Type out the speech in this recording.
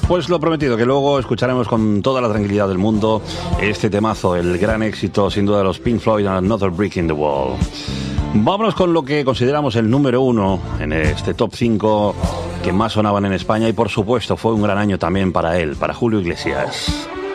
Pues lo prometido, que luego escucharemos con toda la tranquilidad del mundo este temazo, el gran éxito sin duda de los Pink Floyd, Another Brick in the Wall. Vámonos con lo que consideramos el número 1 en este top 5 que más sonaban en España, y por supuesto fue un gran año también para él, para Julio Iglesias.